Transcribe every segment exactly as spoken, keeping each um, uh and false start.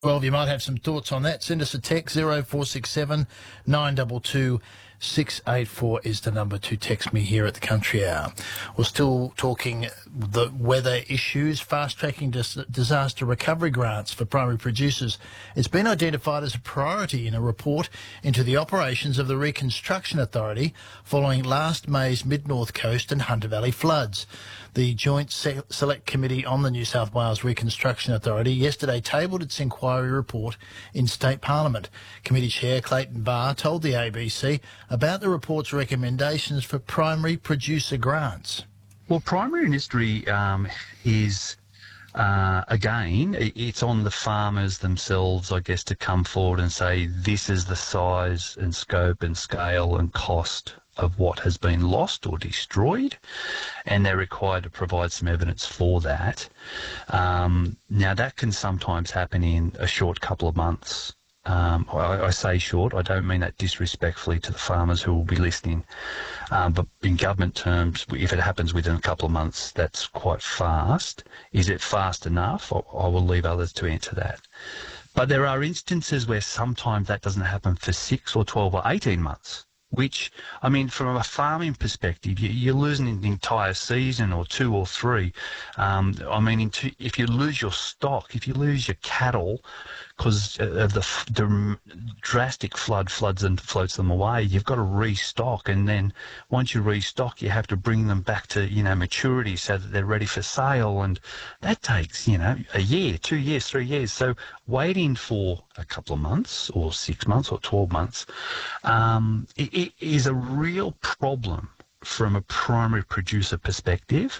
Well, you might have some thoughts on that. Send us a text. zero four six seven nine two two six eight four is the number to text me here at the Country Hour. We're still talking the weather issues, fast-tracking dis- disaster recovery grants for primary producers. It's been identified as a priority in a report into the operations of the Reconstruction Authority following last May's Mid-North Coast and Hunter Valley floods. The Joint Se- Select Committee on the New South Wales Reconstruction Authority yesterday tabled its inquiry report in State Parliament. Committee Chair Clayton Barr told the A B C about the report's recommendations for primary producer grants. Well, primary industry um, is, uh, again, it's on the farmers themselves, I guess, to come forward and say this is the size and scope and scale and cost of what has been lost or destroyed, and they're required to provide some evidence for that. Um, now, that can sometimes happen in a short couple of months. Um, I, I say short, I don't mean that disrespectfully to the farmers who will be listening, um, but in government terms, if it happens within a couple of months, that's quite fast. Is it fast enough? I, I will leave others to answer that. But there are instances where sometimes that doesn't happen for six or twelve or eighteen months. Which, I mean, from a farming perspective, you, you're losing an entire season or two or three. Um, I mean, into, if you lose your stock, if you lose your cattle because of the, the drastic flood floods and floats them away, you've got to restock. And then once you restock, you have to bring them back to, you know, maturity so that they're ready for sale. And that takes, you know, a year, two years, three years. So waiting for a couple of months or six months or twelve months, um, it, it is a real problem from a primary producer perspective.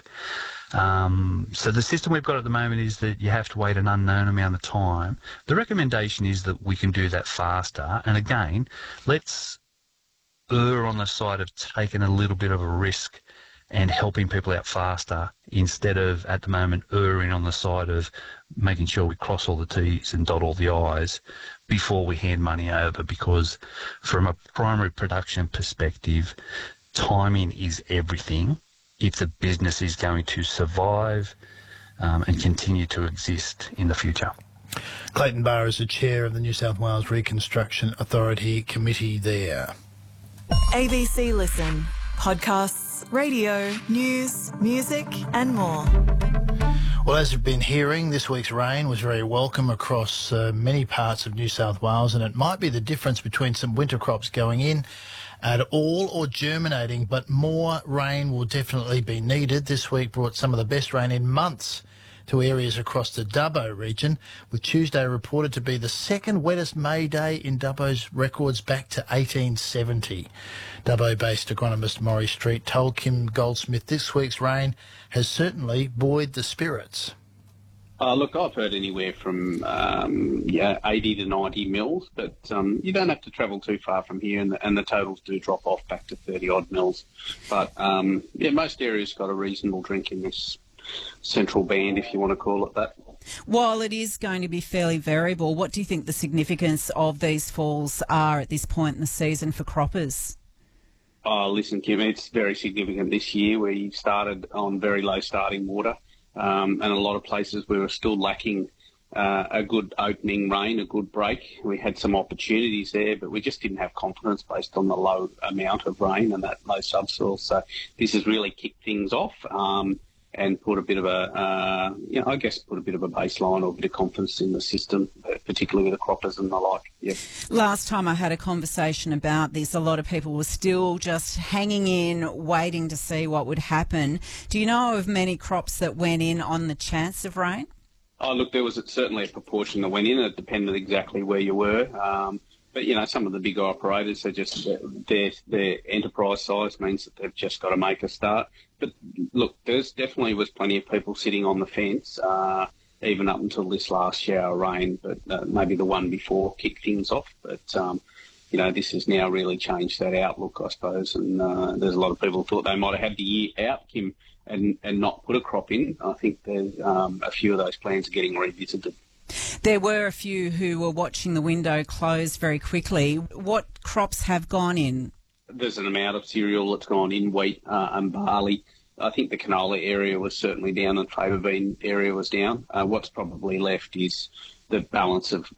Um, so the system we've got at the moment is that you have to wait an unknown amount of time. The recommendation is that we can do that faster. And again, let's err on the side of taking a little bit of a risk and helping people out faster instead of, at the moment, erring on the side of making sure we cross all the T's and dot all the I's before we hand money over, because from a primary production perspective, timing is everything if the business is going to survive um, and continue to exist in the future. Clayton Barr is the chair of the New South Wales Reconstruction Authority Committee there. A B C Listen. Podcasts, radio, news, music and more. Well, as you've been hearing, this week's rain was very welcome across uh, many parts of New South Wales, and it might be the difference between some winter crops going in at all or germinating, but more rain will definitely be needed. This week brought some of the best rain in months to areas across the Dubbo region, with Tuesday reported to be the second wettest May day in Dubbo's records back to eighteen seventy. Dubbo-based agronomist Maury Street told Kim Goldsmith this week's rain has certainly buoyed the spirits. Uh, look, I've heard anywhere from um, yeah, eighty to ninety mils, but um, you don't have to travel too far from here, and the, and the totals do drop off back to thirty odd mils. But um, yeah, most areas got a reasonable drink in this central band, if you want to call it that. While it is going to be fairly variable, what do you think the significance of these falls are at this point in the season for croppers? Oh, listen, Kim, it's very significant this year. We started on very low starting water, um, and a lot of places we were still lacking uh, a good opening rain, a good break. We had some opportunities there, but we just didn't have confidence based on the low amount of rain and that low subsoil. So this has really kicked things off. Um, and put a bit of a, uh, you know, I guess put a bit of a baseline or a bit of confidence in the system, particularly with the croppers and the like. Yeah. Last time I had a conversation about this, a lot of people were still just hanging in, waiting to see what would happen. Do you know of many crops that went in on the chance of rain? Oh, look, there was certainly a proportion that went in. It depended exactly where you were. Um, But, you know, some of the bigger operators, are just their, their enterprise size means that they've just got to make a start. But, look, there's definitely was plenty of people sitting on the fence, uh, even up until this last shower of rain, but uh, maybe the one before kicked things off. But, um, you know, this has now really changed that outlook, I suppose, and uh, there's a lot of people who thought they might have had the year out, Kim, and, and not put a crop in. I think there's um, a few of those plans are getting revisited. There were a few who were watching the window close very quickly. What crops have gone in? There's an amount of cereal that's gone in, wheat uh, and barley. I think the canola area was certainly down and fava bean area was down. Uh, what's probably left is the balance of